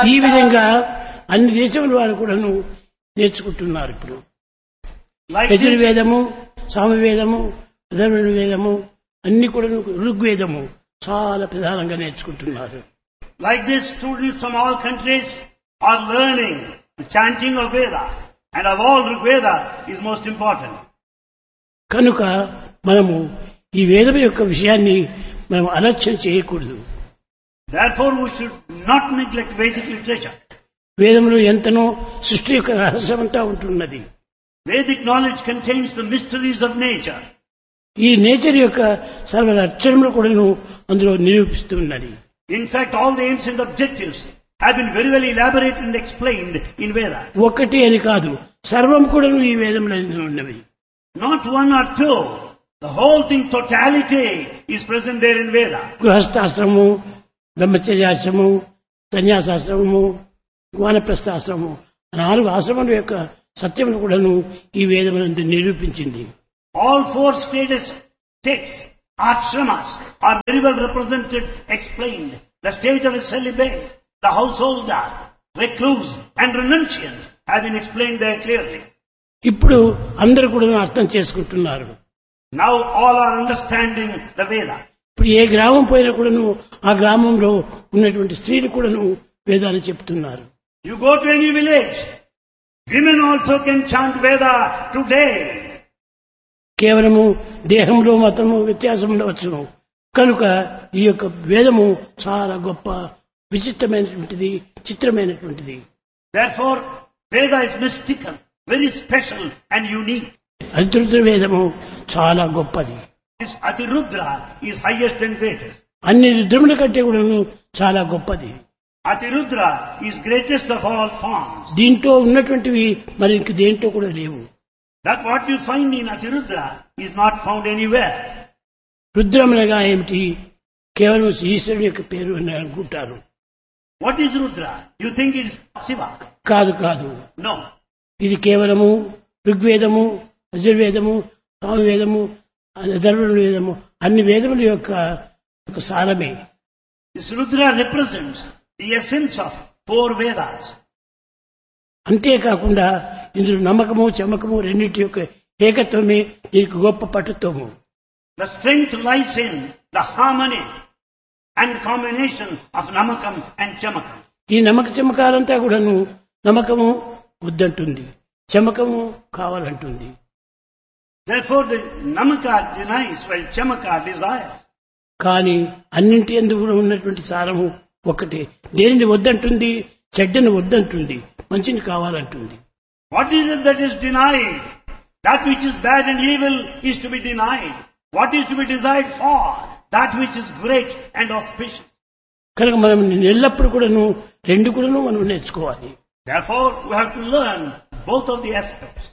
ఈ విధంగా అన్ని దేశముల వారు కూడాను నేర్చుకుంటున్నారు ఇప్పుడు. Like this, యజుర్వేదము, సామవేదము, అథర్వణ వేదము అన్ని కూడా ఋగ్వేదము చాలా ప్రధానంగా నేర్చుకుంటున్నారు. like this, students from all countries are learning the chanting of Veda. And of all, Rigveda is most important. కనుక మనము ఈ వేదం యొక్క విషయాన్ని మనం అలక్ష్యం చేయకూడదు. Therefore, we should not neglect Vedic literature. వేదంలో ఎంతనో సృష్టి యొక్క రహస్యమంతా ఉంటున్నది. Vedic knowledge contains the mysteries of nature. ఈ నేచర్ యొక్క సర్వ లక్షణములు కూడాను అందులో నిరూపిస్తున్నది. In fact, all the aims and objectives have been very well elaborated and explained in Veda. ఒకటి అని కాదు, సర్వం కూడాను ఈ వేదంలో ఉన్నవి. Not one or two. The whole thing, totality, is present there in Veda. గృహస్థాశ్రమము, బ్రహ్మచర్యాశ్రమము, సన్యాసాశ్రమము, వానప్రస్థాశ్రమము 4 ఆశ్రమముల యొక్క సత్యమును కూడాను ఈ వేదమునందు నిరూపించింది. All 4 states, ashramas, are very well represented, explained. The state of a celibate, the householder, recluse, and renunciant have been explained there clearly. ఇప్పుడు అందరూ కూడా అర్థం చేసుకుంటున్నారు. Now all are understanding the Veda. ఇప్పుడు ఏ గ్రామం పోయినా కూడాను ఆ గ్రామంలో ఉన్నటువంటి స్త్రీలు కూడాను వేదాన్ని చెప్తున్నారు. You go to any village, women also can chant Veda today. కేవలము దేహంలో మాత్రము వ్యత్యాసం ఉండవచ్చును. కనుక ఈ యొక్క వేదము చాలా గొప్ప విచిత్రమైనటువంటిది, చిత్రమైనటువంటిది. Therefore, Veda is mystical, very special and unique. అతిరుద్ర వేదము చాలా గొప్పది. This Atirudra is highest and greatest. అన్ని రుద్రముల కంటే కూడాను చాలా గొప్పది. Atirudra is greatest of all forms. దీంట్లో ఉన్నటువంటివి మరి ఇంక దేంట్లో కూడా లేవు. That what you find in Atirudra is not found anywhere. రుద్రమునగా ఏమిటి? కేవలం ఈశ్వరుని యొక్క పేరు అని అనుకుంటారు. What is Rudra? You think it is Shiva? కాదు కాదు, No. ఇది కేవలము ఋగ్వేదము, యజుర్వేదము, సామవేదము, అథర్వణ వేదము అన్ని వేదముల యొక్క సారమే. This Rudra represents the essence of 4 Vedas. అంతేకాకుండా ఇందులో నమ్మకము, చమకము రెండింటి యొక్క ఏకత్వమే దీనికి గొప్ప పటుత్వము. The strength lies in the harmony and combination of Namakam and Chamakam. ఈ నమ్మక చమకాలంతా కూడాను నమ్మకము వద్దంటుంది, చమకము కావాలంటుంది. Therefore the Namaka denies while Chamaka desires. కానీ అన్నింటి యందు కూడా ఉన్నటువంటి సారము ఒకటే. దేనిని వద్దంటుంది? చెడ్డను వద్దంటుంది, మంచిని కావాలంటుంది. What is it that is denied? That which is bad and evil is to be denied. What is to be desired for? That which is great and auspicious. కనుక మనం ఎల్లప్పుడూ కూడాను రెండు కూడాను మనం నేర్చుకోవాలి. Therefore, we have to learn both of the aspects.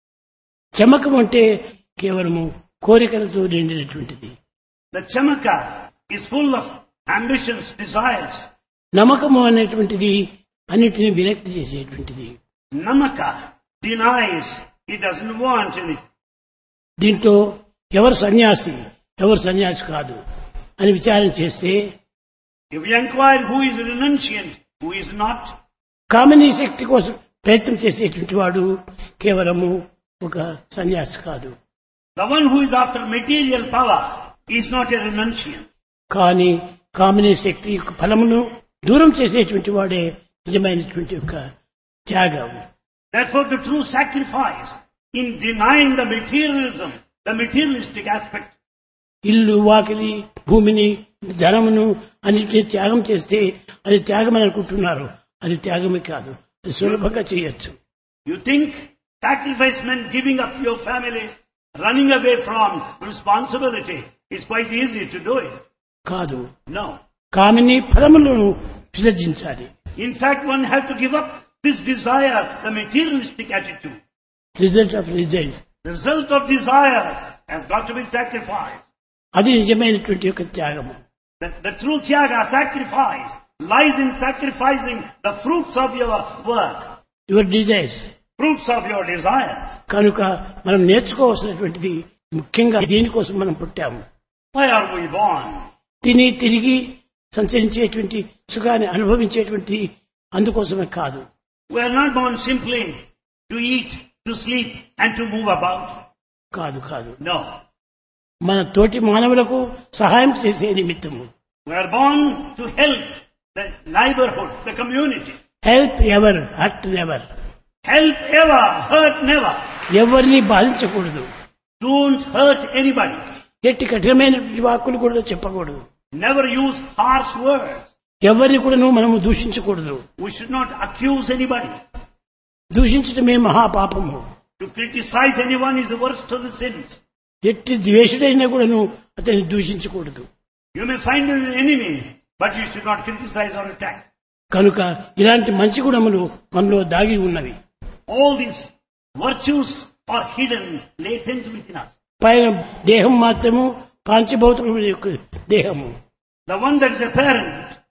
Chamakam అంటే కేవలము కోరికలతో నిండినటువంటిది. The Chamaka is full of ambitions, desires. నమ్మకము అనేటువంటిది అన్నిటిని విరక్తి చేసేటువంటిది. Namaka denies, he doesn't want anything. దీంట్లో ఎవరు సన్యాసి, ఎవరు సన్యాసి కాదు అని విచారణ చేస్తే If we inquire who is renunciant, who is not, కామినీ శక్తి కోసం ప్రయత్నం చేసేటువంటి వాడు కేవలము ఒక సన్యాసి కాదు. the one who is after material power is not a renunciant. కానీ కామినీ శక్తి యొక్క ఫలమును దూరం చేసేటువంటి వాడే నిజమైనటువంటి యొక్క త్యాగం. Therefore, the true sacrifice in denying the materialism, the materialistic aspect, ఇల్లు, వాకిలి, భూమిని, ధనమును అన్నిటినీ త్యాగం చేస్తే అది త్యాగం అని అనుకుంటున్నారు. అది త్యాగమే కాదు, అది సులభంగా చేయొచ్చు. you think sacrifice meant giving up your family, running away from responsibility. It's quite easy to do it. కాదు, No. కామిని ఫలములను విసర్జించాలి. In fact, one has to give up this desire, the materialistic attitude. Result of result, The result of desires has got to be sacrificed. అది నిజమైనటువంటి యొక్క త్యాగము. The true tyaga, sacrifice, lies in sacrificing the fruits of your work, your desires. fruits of your desires. కనుక మనం నేర్చుకోవాల్సినటువంటిది ముఖ్యంగా దీనికోసం మనం పుట్టాము. Why are we born? తిని తిరిగి సంచరించేటువంటి సుఖాన్ని అనుభవించేటువంటి అందుకోసమే కాదు. We are not born simply to eat, to sleep and to move about. కాదు కాదు No. మన తోటి మానవులకు సహాయం చేసే నిమిత్తము. We are born to help the neighborhood, the community. Help ever, hurt never. Help ever, hurt never. ఎవరిని బాధించకూడదు. Don't hurt anybody. ఎట్టి కఠినమైన వాక్కులు కూడా చెప్పకూడదు. Never use harsh words. ఎవరిని కూడా మనము దూషించకూడదు. We should not accuse anybody. దూషించటమే మహాపాపము. To criticize anyone is the worst of the sins. ఎట్టి ద్వేషుడైనా కూడాను అతన్ని దూషించకూడదు. You may find an enemy, but you should not criticize or attack. కనుక ఇలాంటి మంచి గుణములు మనలో దాగి ఉన్నవి. All these virtues are hidden, latent within us. పైన దేహం మాత్రము పాంచభౌతికమైన యొక్క దేహము. The one that is apparent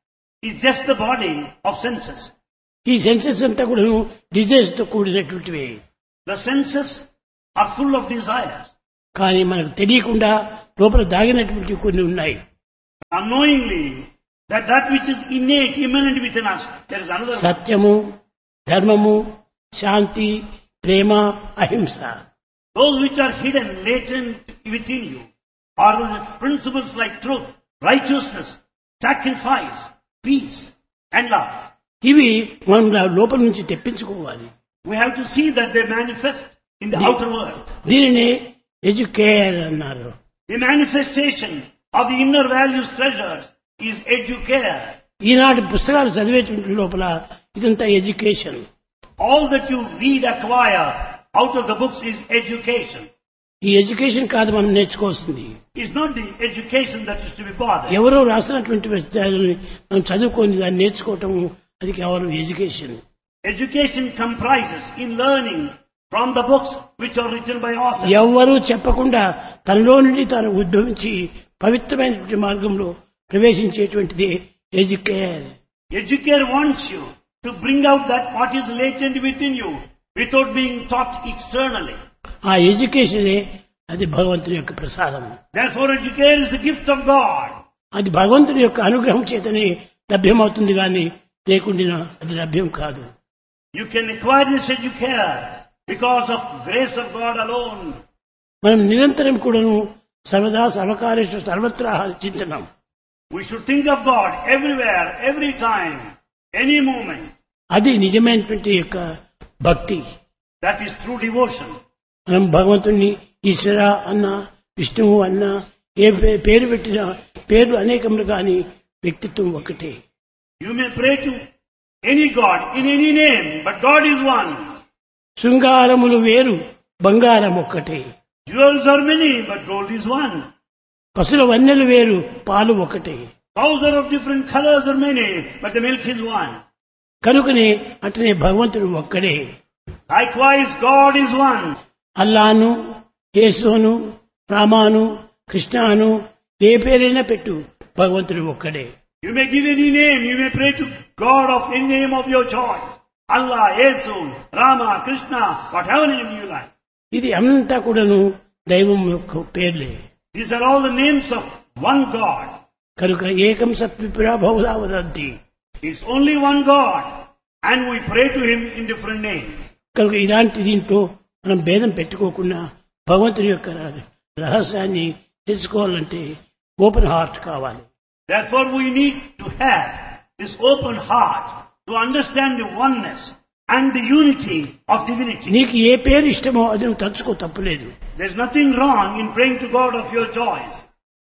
is just the body of senses. ఈ సెన్సెస్ అంతా కూడా డిజైర్స్ తో కూడినటువంటివి. The senses are full of desires. కానీ మనకు తెలియకుండా లోపల దాగినటువంటి కొన్ని ఉన్నాయి. Unknowingly, that which is innate, immanent within us, there is another one. సత్యము, ధర్మము, శాంతి, ప్రేమ, అహింస. Those which are hidden, latent within you, are the principles like truth, righteousness, sacrifice, peace, and love. ఇవి మనం లోపల నుంచి తెప్పించుకోవాలి. We have to see that they manifest in the outer world. దీనిని educare అన్నారు. The manifestation of the inner values treasures is educare. ఈనాటి పుస్తకాలు చదివేటువంటి లోపల ఇదంతా education. All that you read, acquire out of the books is education. ఈ education కాదు మనం నేర్చుకోవాల్సింది. It's not the education that is to be bothered. ఎవరో రాసినటువంటి విషయాలని మనం చదువుకొని దాన్ని నేర్చుకోవటం అది కేవలం education. Education comprises in learning from the books which are written by authors. ఎవరు చెప్పకుండా తనలో నుండి తాను ఉద్భవించి పవిత్రమైనటువంటి మార్గంలో ప్రవేశించేటువంటిది educare. Educare wants you to bring out that what is latent within you without being taught externally. ఆ ఎడ్యుకేషనే అది భగవంతుని యొక్క ప్రసాదం. Therefore, educare is the gift of God. అది భగవంతుని యొక్క అనుగ్రహం చేతనే లభ్యమవుతుంది కానీ లేకుండా అది లభ్యం కాదు. You can acquire this educare because of grace of God alone. మనం నిరంతరం కూడాను సర్వదా సర్వకార్యేషు సర్వత్రా చింతనం. We should think of God everywhere, every time, any moment. అది నిజమైనటువంటి యొక్క భక్తి. That is true devotion. మనం భగవంతుని ఈశ్వర అన్న, విష్ణువు అన్న, ఏ పేరు పెట్టినా పేర్లు అనేకములు కానీ వ్యక్తిత్వం ఒకటే. You may pray to any God in any name, but God is one. శృంగారములు వేరు, బంగారం ఒక్కటే. Jewels are many, but gold is one. పశుల వన్నెలు వేరు, పాలు ఒకటే. Cows are of different colors are many, but the milk is one. కనుకనే అట్లనే భగవంతుడు ఒక్కడే. Likewise, God is one. అల్లాను, యేసును, రామాను, కృష్ణాను ఏ పేరైనా పెట్టు, భగవంతుడు ఒక్కడే. You may give any name, you may pray to God of any name of your choice. Allah, Yesu, Rama, Krishna, whatever name you like. ఇది అంతా కూడాను దైవం యొక్క పేర్లే. These are all the names of one God. కనుక ఏకం సత్విపురా బహుధా వదంతి. It's only one God, and we pray to Him in different names. కనుక ఇలాంటి దీంట్లో మనం భేదం పెట్టుకోకుండా భగవంతుని యొక్క రహస్యాన్ని తెలుసుకోవాలంటే ఓపెన్ హార్ట్ కావాలి. Therefore, we need to have this open heart to understand the oneness and the unity of divinity. నీకు ఏ పేరు ఇష్టమో అది నువ్వు తలుచుకో, తప్పులేదు. There's nothing wrong in praying to God of your choice.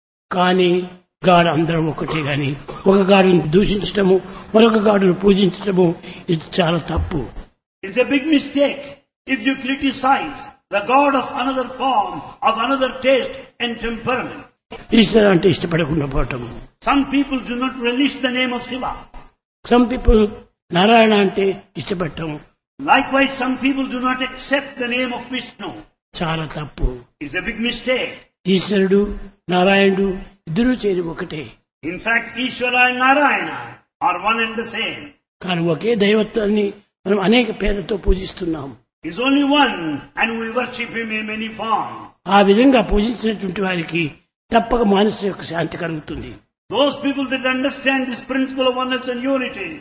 కానీ గాడు అందరం ఒకటే గాని ఒక గాడును దూషించటము, మరొక గాడును పూజించటము ఇది చాలా తప్పు. It's a big mistake if you criticize the God of another form, of another taste and temperament. ఈశ్వర అంటే ఇష్టపడకుండా పోవటం. Some people do not relish the name of Shiva. Some people Narayana అంటే ఇష్టపడటం. Likewise, some people do not accept the name of Vishnu. చాలా తప్పు. It's a big mistake. ఈశ్వరుడు నారాయణుడు ఇద్దరూ చేరి ఒకటే. In fact, Ishvara and Narayana are one and the same. కానీ ఒకే దైవత్వాన్ని మనం అనేక పేర్లతో పూజిస్తున్నాం. He's only one and we worship Him in many forms. ఆ విధంగా పూజించినటువంటి వారికి తప్పక మానసిక యొక్క శాంతి కలుగుతుంది. Those people that understand this principle of oneness and unity,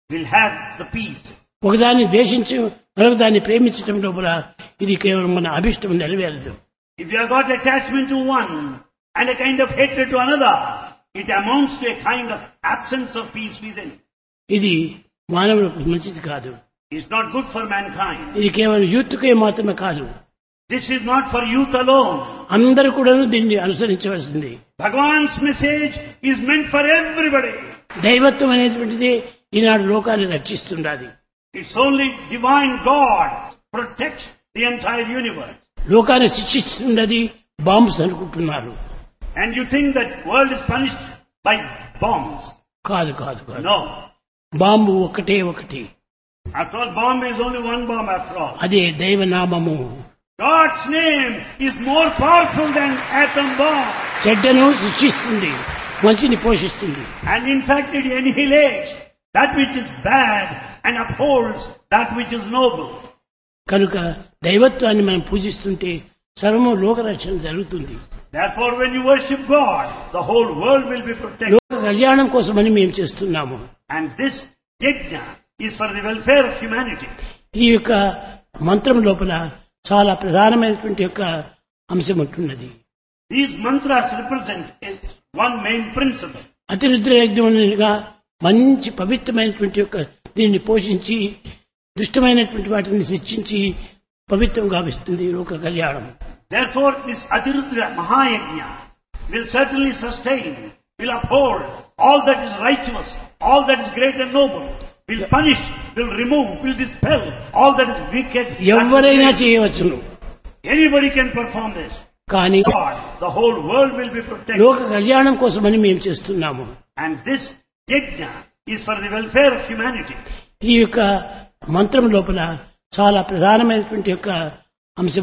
will have the peace. ఒకదాన్ని ద్వేషించి మరొకదాన్ని ప్రేమించడం లోపల ఇది కేవలం మన అభిష్టం నెరవేరదు. If you have got attachment to one and a kind of hatred to another, it amounts to a kind of absence of peace within. ఇది మానవులకు మంచిది కాదు. It's not good for mankind. ఇది కేవలం యూత్కే మాత్రమే కాదు, This is not for youth alone. అందరూ కూడా దీన్ని అనుసరించవలసింది. Bhagavan's message is meant for everybody. దైవత్వం అనేటువంటిది ఈనాడు లోకాన్ని రక్షిస్తుండాలి. It's only divine God protects the entire universe. లోకాన్ని శిక్షిస్తున్నది బాంబ్స్ అనుకుంటున్నారు. And you think that world is punished by bombs. కాదు కాదు కాదు. No. బాంబు ఒకటే ఒకటి. After all, bomb is only one bomb after all. అదే దైవనామము. God's name is more powerful than atom bomb. చెడ్డను శిక్షిస్తుంది, మంచిని పోషిస్తుంది. And in fact it annihilates that which is bad and upholds that which is noble. కనుక దైవత్వాన్ని మనం పూజిస్తుంటే సర్వము లోకరక్షణ జరుగుతుంది. Therefore when you worship God, the whole world will be protected. లోక కళ్యాణం కోసమని మేము చేస్తున్నాము. And this yajna is for the welfare of humanity. ఈ యొక్క మంత్రం లోపల చాలా ప్రధానమైనటువంటి యొక్క అంశం ఉంటున్నది. These mantras represent one main principle. అతిరుద్ర యజ్ఞముగా మంచి పవిత్రమైనటువంటి యొక్క దీన్ని పోషించి దుష్టమైనటువంటి వాటిని శిక్షించి పవిత్రం గావిస్తుంది లోక కళ్యాణం. Therefore this Atirudra Mahayajna will certainly sustain, will uphold all that is righteous, all that is great and noble, will punish, will remove, will dispel all that is wicked. ఎవరైనా చేయవచ్చును. Anybody can perform this. కానీ God, the whole world will be protected. లోక కళ్యాణం కోసమని మేము చేస్తున్నాము. And this yajna is for the welfare of humanity. ఈ యొక్క మంత్రం లోపల చాలా ప్రధానమైనటువంటి యొక్క అంశం